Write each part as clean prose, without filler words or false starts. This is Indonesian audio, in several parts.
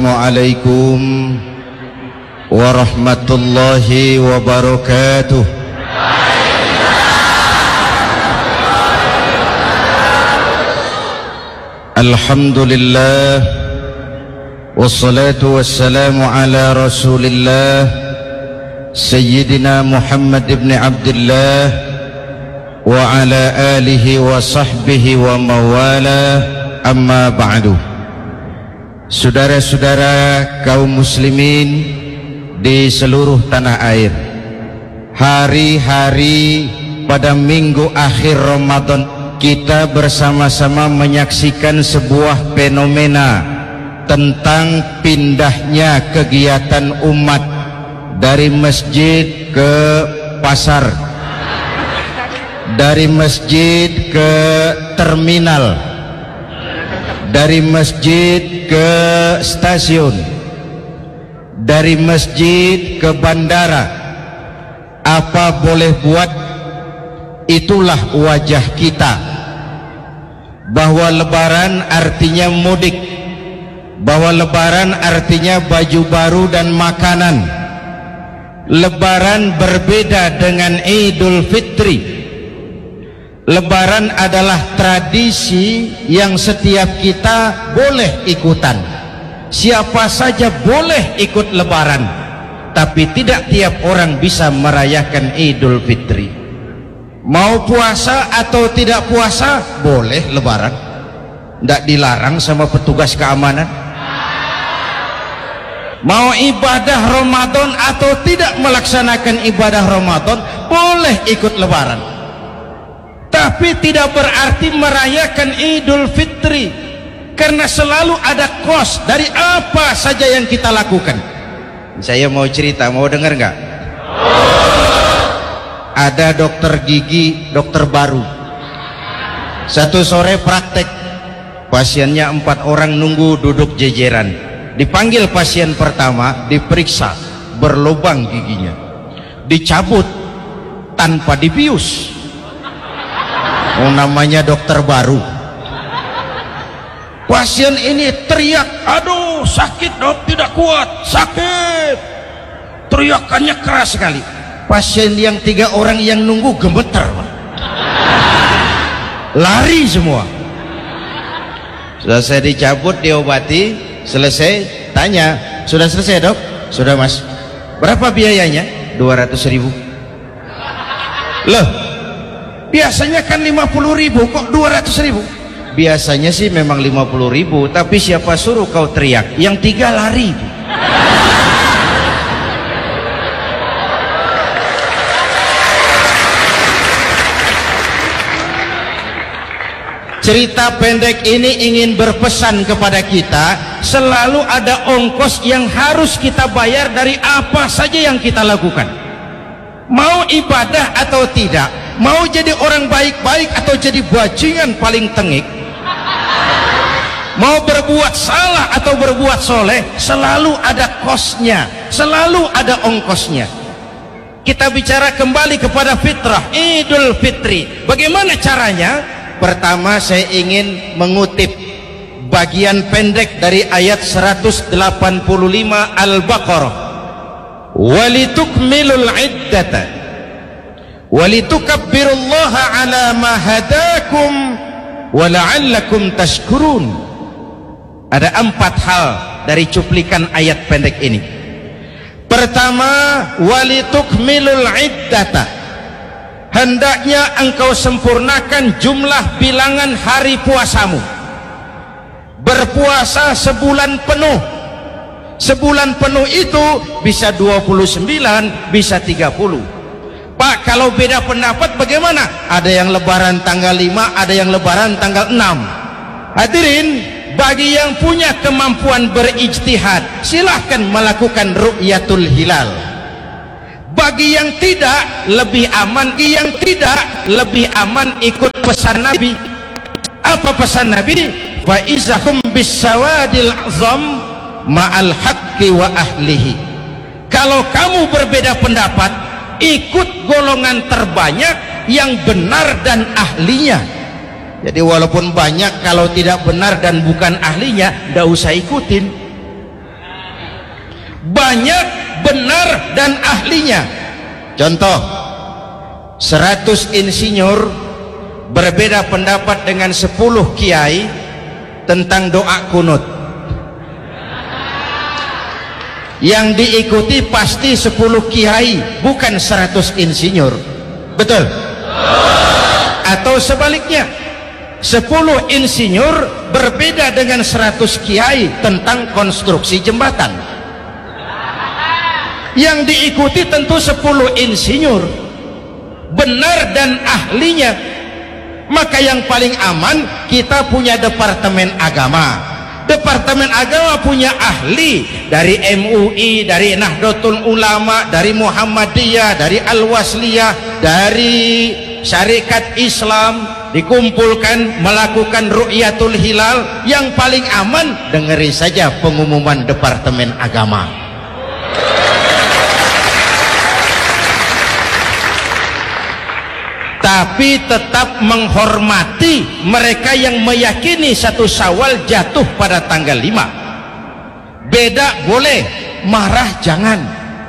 Assalamualaikum warahmatullahi wabarakatuh. Alhamdulillah wassalatu wassalamu ala Rasulillah Sayyidina Muhammad ibn Abdullah wa ala alihi wa sahbihi wa mawala, amma ba'du. Saudara-saudara kaum muslimin di seluruh tanah air, hari-hari pada minggu akhir Ramadan kita bersama-sama menyaksikan sebuah fenomena tentang pindahnya kegiatan umat dari masjid ke pasar, dari masjid ke terminal, dari masjid ke stasiun, dari masjid ke bandara. Apa boleh buat, itulah wajah kita, bahwa lebaran artinya mudik, bahwa lebaran artinya baju baru dan makanan. Lebaran berbeda dengan Idul Fitri. Lebaran adalah tradisi yang setiap kita boleh ikutan. Siapa saja boleh ikut lebaran, tapi tidak tiap orang bisa merayakan Idul Fitri. Mau puasa atau tidak puasa boleh lebaran, tidak dilarang sama petugas keamanan. Mau ibadah Ramadan atau tidak melaksanakan ibadah Ramadan boleh ikut lebaran, tapi tidak berarti merayakan Idul Fitri, karena selalu ada kos dari apa saja yang kita lakukan. Saya mau cerita, mau dengar nggak? Ada dokter gigi, dokter baru, satu sore praktek, pasiennya 4 orang nunggu duduk jejeran. Dipanggil pasien pertama, diperiksa, berlubang giginya, dicabut tanpa dibius. Namanya dokter baru. Pasien ini teriak, aduh sakit dok, tidak kuat, sakit. Teriakannya keras sekali. Pasien yang 3 orang yang nunggu gemeter, lari semua. Sudah saya dicabut, diobati, selesai, tanya, sudah selesai dok? Sudah mas. Berapa biayanya? 200.000. Loh, biasanya kan 50.000, kok 200.000? Biasanya sih memang 50.000, tapi siapa suruh kau teriak? Yang 3 lari. Cerita pendek ini ingin berpesan kepada kita, selalu ada ongkos yang harus kita bayar dari apa saja yang kita lakukan. Mau ibadah atau tidak, mau jadi orang baik-baik atau jadi bajingan paling tengik, mau berbuat salah atau berbuat soleh, selalu ada kosnya, selalu ada ongkosnya. Kita bicara kembali kepada fitrah, Idul Fitri. Bagaimana caranya? Pertama, saya ingin mengutip bagian pendek dari ayat 185 Al-Baqarah. Walitukmilul iddata walitukabbirullaha ala ma hadakum wala'allakum tashkurun. Ada 4 hal dari cuplikan ayat pendek ini. Pertama, walitukmilul iddata, hendaknya engkau sempurnakan jumlah bilangan hari puasamu. Berpuasa sebulan penuh. Sebulan penuh itu bisa 29, bisa 30. Pak, kalau beda pendapat bagaimana? Ada yang lebaran tanggal 5, ada yang lebaran tanggal 6. Hadirin, bagi yang punya kemampuan berijtihad, silahkan melakukan ru'yatul hilal. Bagi yang tidak, lebih aman. Bagi yang tidak, lebih aman ikut pesan Nabi. Apa pesan Nabi? Fa izahum bisawadil azam ma'al haqqi wa ahlihi. Kalau kamu berbeda pendapat, ikut golongan terbanyak yang benar dan ahlinya. Jadi walaupun banyak, kalau tidak benar dan bukan ahlinya, tidak usah ikutin. banyak, benar, dan ahlinya. Contoh, 100 insinyur berbeda pendapat dengan 10 kiai tentang doa kunut. Yang diikuti pasti 10 kiai, bukan 100 insinyur. Betul? Atau sebaliknya, 10 insinyur berbeda dengan 100 kiai tentang konstruksi jembatan. Yang diikuti tentu 10 insinyur, benar dan ahlinya. Maka yang paling aman, kita punya Departemen Agama. Departemen Agama punya ahli dari MUI, dari Nahdlatul Ulama, dari Muhammadiyah, dari Al-Wasliyah, dari Syarikat Islam, dikumpulkan melakukan ru'yatul hilal. Yang paling aman, dengeri saja pengumuman Departemen Agama. Tapi tetap menghormati mereka yang meyakini 1 Syawal jatuh pada tanggal 5. Beda boleh, marah jangan.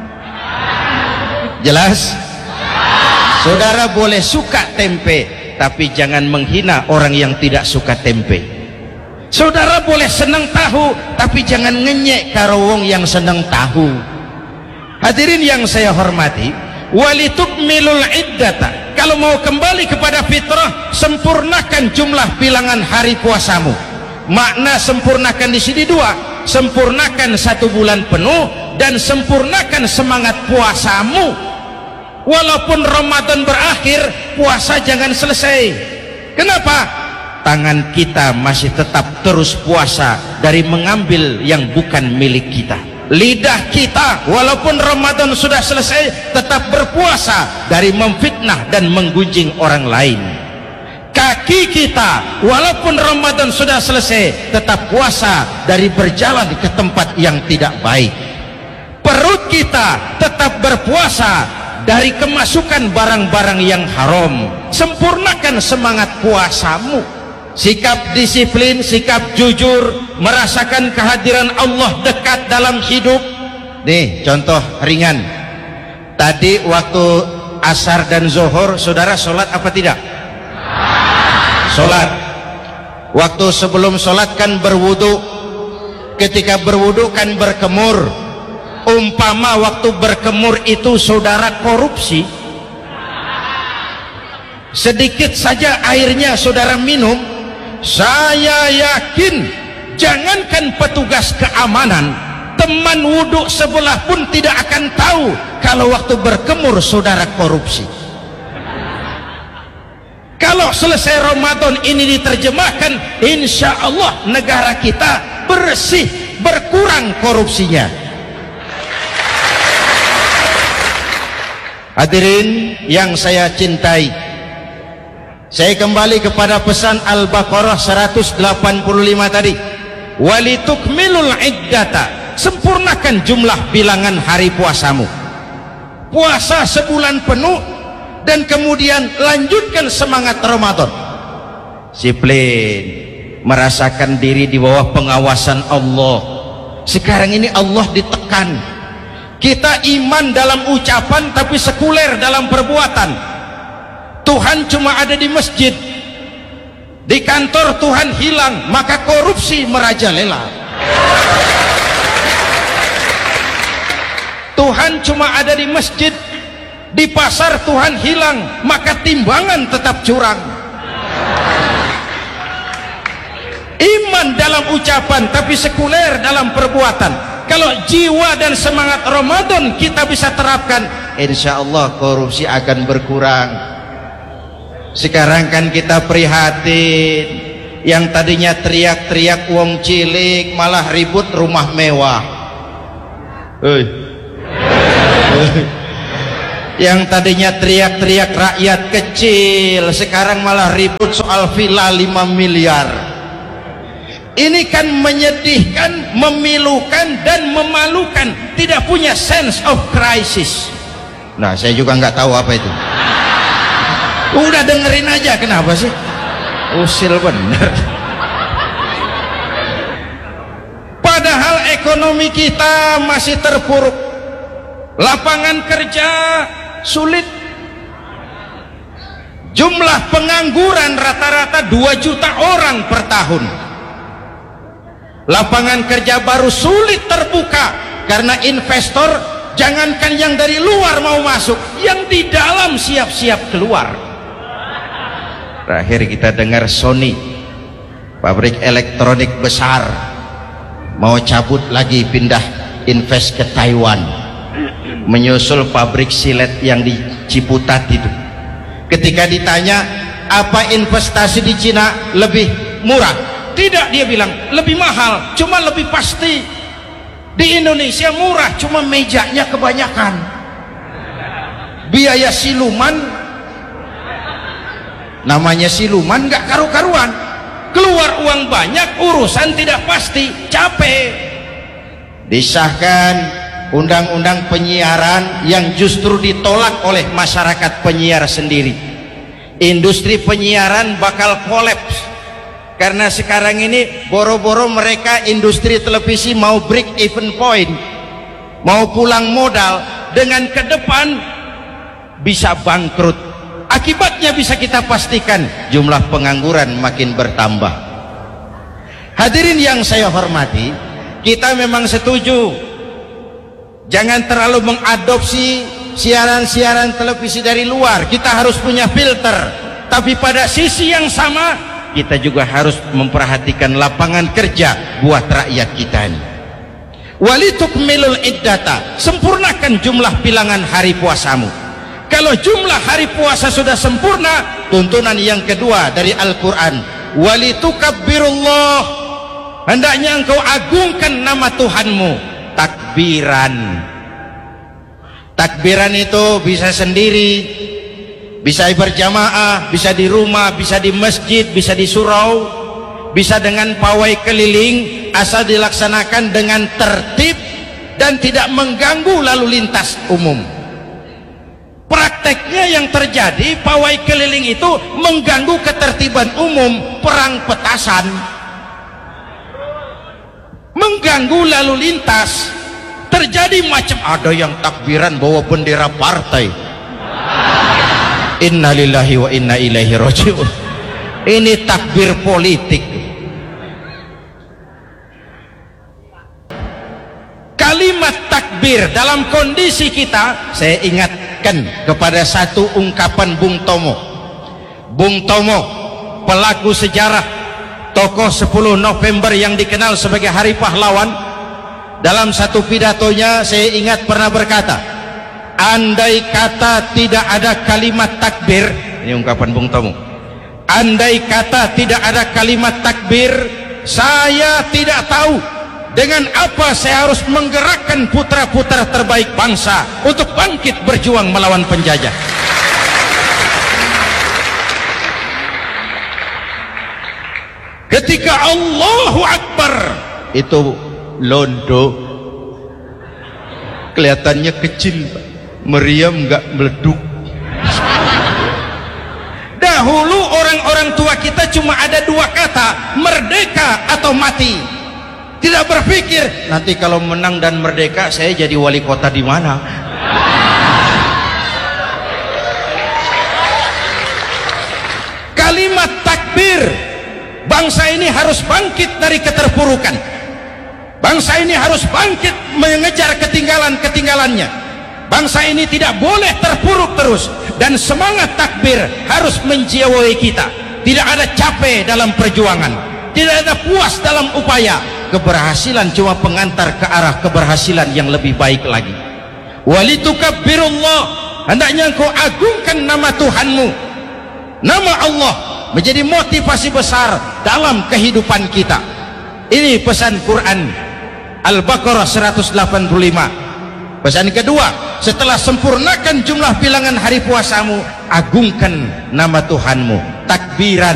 Jelas? Saudara boleh suka tempe, tapi jangan menghina orang yang tidak suka tempe. Saudara boleh senang tahu, tapi jangan ngenyek karo wong yang senang tahu. Hadirin yang saya hormati, walitukmilul iddata. Kalau mau kembali kepada fitrah, sempurnakan jumlah bilangan hari puasamu. Makna sempurnakan di sini 2, sempurnakan 1 bulan penuh dan sempurnakan semangat puasamu. Walaupun Ramadan berakhir, puasa jangan selesai. Kenapa? Tangan kita masih tetap terus puasa dari mengambil yang bukan milik kita. Lidah kita walaupun Ramadan sudah selesai tetap berpuasa dari memfitnah dan menggunjing orang lain. Kaki kita walaupun Ramadan sudah selesai tetap puasa dari berjalan ke tempat yang tidak baik. Perut kita tetap berpuasa dari kemasukan barang-barang yang haram. Sempurnakan semangat puasamu. Sikap disiplin, sikap jujur, merasakan kehadiran Allah dekat dalam hidup. Nih contoh ringan, tadi waktu asar dan zuhur saudara sholat apa tidak? Sholat. Waktu sebelum sholat kan berwudu. Ketika berwudu kan berkemur. Umpama waktu berkemur itu saudara korupsi, sedikit saja airnya saudara minum, saya yakin jangankan petugas keamanan, teman wudhu sebelah pun tidak akan tahu kalau waktu berkemur saudara korupsi. Kalau selesai Ramadan ini diterjemahkan, insya Allah negara kita bersih, berkurang korupsinya. Hadirin yang saya cintai, saya kembali kepada pesan Al-Baqarah 185 tadi. Walitukmilul iddata, sempurnakan jumlah bilangan hari puasamu. Puasa sebulan penuh dan kemudian lanjutkan semangat Ramadan. Disiplin, merasakan diri di bawah pengawasan Allah. Sekarang ini Allah ditekan. Kita iman dalam ucapan tapi sekuler dalam perbuatan. Tuhan cuma ada di masjid, di kantor Tuhan hilang, maka korupsi merajalela. Tuhan cuma ada di masjid, di pasar Tuhan hilang, maka timbangan tetap curang. Iman dalam ucapan tapi sekuler dalam perbuatan. Kalau jiwa dan semangat Ramadan kita bisa terapkan, insya Allah korupsi akan berkurang. Sekarang kan kita prihatin, yang tadinya teriak-teriak wong cilik malah ribut rumah mewah. Yang tadinya teriak-teriak rakyat kecil sekarang malah ribut soal villa 5 miliar. Ini kan menyedihkan, memilukan dan memalukan. Tidak punya sense of crisis. Nah, saya juga nggak tahu apa itu. Udah dengerin aja, kenapa sih? Usil bener. Padahal ekonomi ekonomi kita masih terpuruk, lapangan kerja sulit, jumlah pengangguran rata-rata 2 juta orang per tahun, lapangan kerja baru sulit terbuka karena investor jangankan yang dari luar mau masuk, yang di dalam siap-siap keluar. Terakhir kita dengar Sony, pabrik elektronik besar, mau cabut lagi, pindah invest ke Taiwan, menyusul pabrik silet yang di Ciputat itu. Ketika ditanya apa investasi di Cina lebih murah, tidak, dia bilang lebih mahal, cuma lebih pasti. Di Indonesia murah, cuma mejanya kebanyakan, biaya siluman, namanya siluman nggak karu-karuan, keluar uang banyak, urusan tidak pasti, capek. Disahkan undang-undang penyiaran yang justru ditolak oleh masyarakat penyiar sendiri. Industri penyiaran bakal kolaps karena sekarang ini boro-boro mereka industri televisi mau break even point, mau pulang modal, dengan ke depan bisa bangkrut. Akibatnya bisa kita pastikan, jumlah pengangguran makin bertambah. Hadirin yang saya hormati, kita memang setuju jangan terlalu mengadopsi siaran-siaran televisi dari luar, kita harus punya filter. Tapi pada sisi yang sama kita juga harus memperhatikan lapangan kerja buat rakyat kita ini. Walitukmilul iddata, sempurnakan jumlah bilangan hari puasamu. Kalau jumlah hari puasa sudah sempurna, tuntunan yang kedua dari Al-Quran, walitukabbirullah, hendaknya engkau agungkan nama Tuhanmu. Takbiran, takbiran itu bisa sendiri, bisa berjamaah, bisa di rumah, bisa di masjid, bisa di surau, bisa dengan pawai keliling, asal dilaksanakan dengan tertib dan tidak mengganggu lalu lintas umum. Prakteknya yang terjadi, pawai keliling itu mengganggu ketertiban umum, perang petasan, mengganggu lalu lintas. Terjadi macam, ada yang takbiran bawa bendera partai. Innalillahi wa inna ilaihi raji'un. Ini takbir politik. Kalimat takbir dalam kondisi kita, saya ingatkan kepada satu ungkapan Bung Tomo. Bung Tomo, pelaku sejarah, tokoh 10 November yang dikenal sebagai Hari Pahlawan, dalam satu pidatonya saya ingat pernah berkata, andai kata tidak ada kalimat takbir, ini ungkapan Bung Tomo, andai kata tidak ada kalimat takbir, saya tidak tahu dengan apa saya harus menggerakkan putra-putra terbaik bangsa untuk bangkit berjuang melawan penjajah. Ketika Allahu Akbar, itu londo kelihatannya kecil, meriam nggak meleduk. Dahulu orang-orang tua kita cuma ada 2 kata, merdeka atau mati. Tidak berpikir nanti kalau menang dan merdeka saya jadi wali kota di mana. Kalimat takbir, bangsa ini harus bangkit dari keterpurukan. Bangsa ini harus bangkit mengejar ketinggalan-ketinggalannya. Bangsa ini tidak boleh terpuruk terus, dan semangat takbir harus menjiwai kita. Tidak ada capek dalam perjuangan, tidak ada puas dalam upaya. Keberhasilan cuma pengantar ke arah keberhasilan yang lebih baik lagi. Walitukabbirullah, hendaknya engkau agungkan nama Tuhanmu. Nama Allah menjadi motivasi besar dalam kehidupan kita. Ini pesan Quran Al-Baqarah 185. Pesan kedua, setelah sempurnakan jumlah bilangan hari puasamu, agungkan nama Tuhanmu. Takbiran